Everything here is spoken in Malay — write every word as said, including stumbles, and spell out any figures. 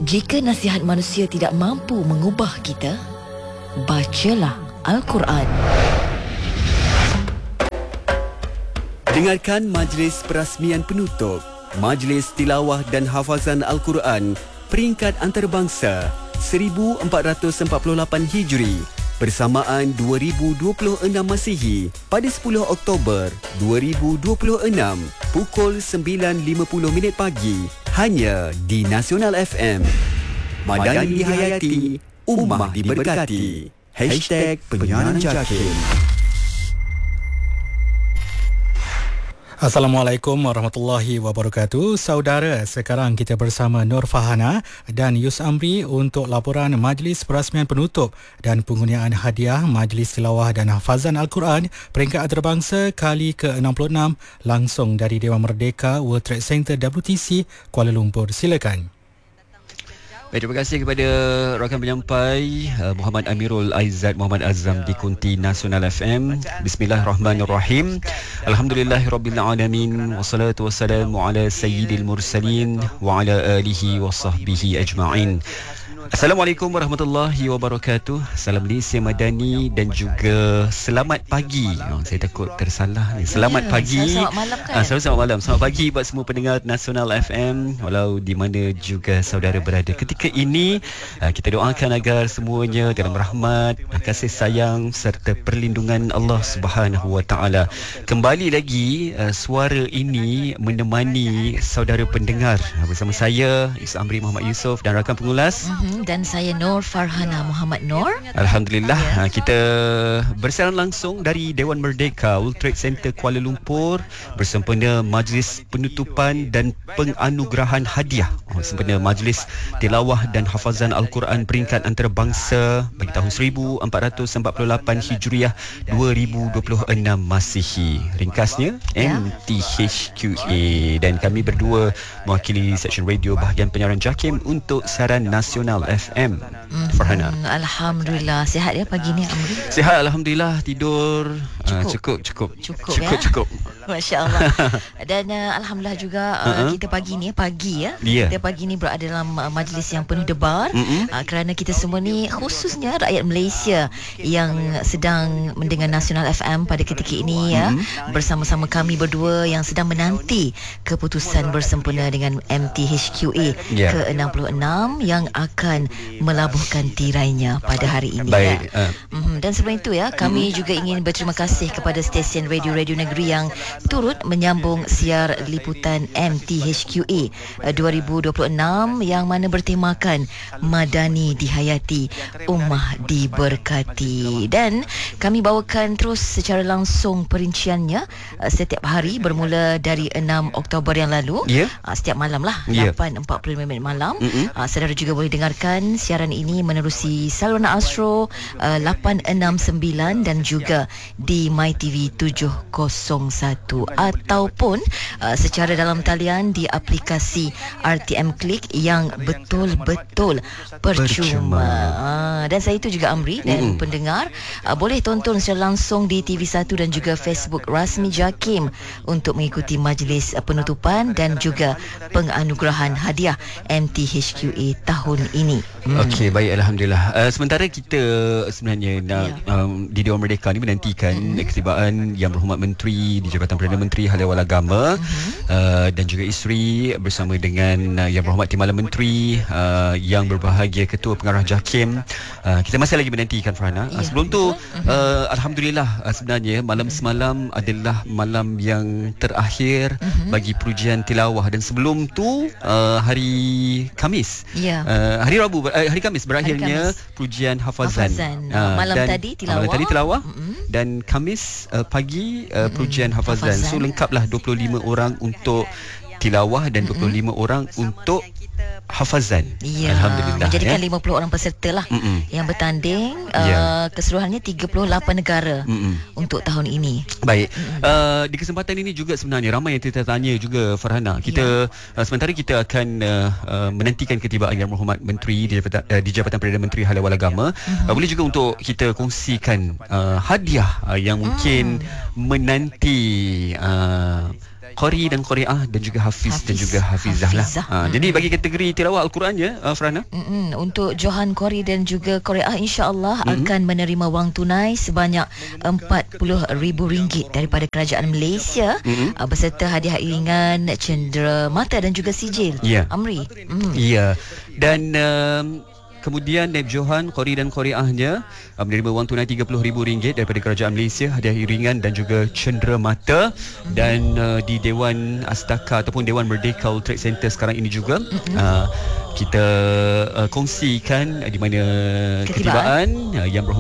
Jika nasihat manusia tidak mampu mengubah kita, bacalah Al-Quran. Dengarkan majlis perasmian penutup Majlis Tilawah dan Hafazan Al-Quran peringkat antarabangsa seribu empat ratus empat puluh lapan Hijri bersamaan dua ribu dua puluh enam Masihi pada sepuluh Oktober dua ribu dua puluh enam pukul sembilan lima puluh minit pagi hanya di Nasional F M. Madani dihayati, ummah diberkati. Hashtag Penyiaran Jakim. Assalamualaikum warahmatullahi wabarakatuh. Saudara, sekarang kita bersama Nur Farhana dan Yus Amri untuk laporan Majlis Perasmian Penutup dan penghuniaan hadiah Majlis Tilawah dan Hafazan Al-Quran peringkat antarabangsa kali ke enam puluh enam langsung dari Dewan Merdeka World Trade Center W T C Kuala Lumpur. Silakan. Baik, terima kasih kepada rakan penyampai uh, Muhammad Amirul Aizat Muhammad Azam di Kunti Nasional F M. Bismillahirrahmanirrahim. Alhamdulillahirabbil alamin wassalatu wassalamu ala sayyidil mursalin wa ala alihi wa sahbihi ajma'in. Assalamualaikum warahmatullahi wabarakatuh. Salam Malaysia Madani dan juga selamat pagi. Oh, saya takut tersalah ni. Selamat ya, pagi. Selamat malam kan? Ah, selamat, selamat malam. Selamat pagi buat semua pendengar Nasional F M walau di mana juga saudara berada. Ketika ini kita doakan agar semuanya dalam rahmat, kasih sayang serta perlindungan Allah Subhanahu Wa Taala. Kembali lagi suara ini menemani saudara pendengar bersama saya Yus Amri Muhammad Yusof dan rakan pengulas. Mm-hmm. Dan saya Nur Farhana Muhammad Nur. Alhamdulillah, ya. Kita bersiaran langsung dari Dewan Merdeka World Trade Center Kuala Lumpur bersempena majlis penutupan dan penganugerahan hadiah oh, sempena Majlis Tilawah dan Hafazan Al-Quran peringkat antarabangsa bagi tahun seribu empat ratus empat puluh lapan Hijriah dua ribu dua puluh enam Masihi. Ringkasnya ya. M T H Q A. Dan kami berdua mewakili seksyen radio bahagian penyiaran Jakim untuk siaran nasional F M. Hmm, Farhana. Alhamdulillah sihat ya pagi ni Amri. Sihat alhamdulillah, tidur cukup uh, cukup cukup cukup, cukup, ya? cukup. Masya-Allah. Dan uh, alhamdulillah juga uh, uh-huh. kita pagi ni pagi ya. Yeah. Kita pagi ni berada dalam uh, majlis yang penuh debar uh, kerana kita semua ni khususnya rakyat Malaysia yang sedang mendengar Nasional F M pada ketika ini ya, uh-huh. bersama-sama kami berdua yang sedang menanti keputusan bersempena dengan M T H Q A yeah. ke enam puluh enam yang akan melabuhkan tirainya pada hari ini. Baik. Ya. Uh. Mm-hmm. Dan sebelum itu ya, kami mm-hmm. juga ingin berterima kasih kepada stesen radio-radio negeri yang turut menyambung siar liputan M T H Q A dua ribu dua puluh enam yang mana bertemakan Madani dihayati, ummah diberkati. Dan kami bawakan terus secara langsung perinciannya setiap hari bermula dari enam Oktober yang lalu. Yeah. Setiap malam lah, yeah. lapan empat puluh lima minit malam. Mm-hmm. Saudara juga boleh dengarkan siaran ini menerusi saluran Astro uh, lapan enam sembilan dan juga di MyTV tujuh kosong satu ataupun uh, secara dalam talian di aplikasi R T M Click yang betul-betul percuma. Uh, dan saya itu juga Amri dan mm. pendengar uh, boleh tonton secara langsung di T V satu dan juga Facebook rasmi Jakim untuk mengikuti majlis uh, penutupan dan juga penganugerahan hadiah M T H Q A tahun ini. Mm. Okey, baik, alhamdulillah. Uh, sementara kita sebenarnya nak yeah. um, di Dewan Merdeka ni menantikan mm-hmm. ketibaan Yang Berhormat Menteri di Jabatan Perdana Menteri Hal Ehwal Agama mm-hmm. uh, dan juga isteri bersama dengan uh, Yang Berhormat Timbalan Menteri, uh, yang berbahagia Ketua Pengarah Jakim. Uh, kita masih lagi menantikan Farhana. Yeah, uh, sebelum tu mm-hmm. uh, alhamdulillah uh, sebenarnya malam semalam adalah malam yang terakhir mm-hmm. bagi perujian tilawah, dan sebelum tu uh, hari Khamis. Yeah. Uh, hari Rabu uh, hari Khamis berakhirnya hari Khamis. Perujian Hafazan. Hafazan. Uh, malam dan, tadi tilawah. Malam tadi tilawah mm-hmm. dan Khamis uh, pagi uh, perujian mm-hmm. Hafazan. Hafazan. So lengkaplah dua puluh lima orang untuk tilawah dan dua puluh lima mm-hmm. orang untuk hafazan. Ya, alhamdulillah. Menjadikan ya. lima puluh orang peserta lah mm-mm. yang bertanding. Ya. Uh, keseluruhannya tiga puluh lapan negara mm-mm. untuk tahun ini. Baik. Uh, di kesempatan ini juga sebenarnya ramai yang kita tanya juga Farhana. Kita ya. uh, sementara kita akan uh, uh, menantikan ketibaan Yang Berhormat Menteri di Jabatan, uh, di Jabatan Perdana Menteri Hal Ehwal Agama. Mm-hmm. Uh, boleh juga untuk kita kongsikan uh, hadiah uh, yang mungkin mm. menanti uh, Qari dan Qariah dan juga Hafiz, Hafiz dan juga Hafizah, Hafizah. lah. Ha, Mm-mm. jadi bagi kategori tilawah Al-Quran ya, uh, Farhana. Mm-mm. Untuk Johan Qari dan juga Qariah insya-Allah Mm-mm. akan menerima wang tunai sebanyak empat puluh ribu ringgit daripada Kerajaan Malaysia Mm-mm. uh, beserta hadiah iringan, cendera mata dan juga sijil. Ya. Amri. Mm. Ya. Dan um, kemudian Naib Johan, Qari dan Qariahnya uh, menerima wang tunai tiga puluh ribu ringgit daripada Kerajaan Malaysia, hadiah iringan dan juga cendera mata. Dan uh, di Dewan Astaka ataupun Dewan Merdeka World Trade Center sekarang ini juga uh, kita uh, kongsikan uh, di mana Ketibaan. ketibaan uh, yang berhormat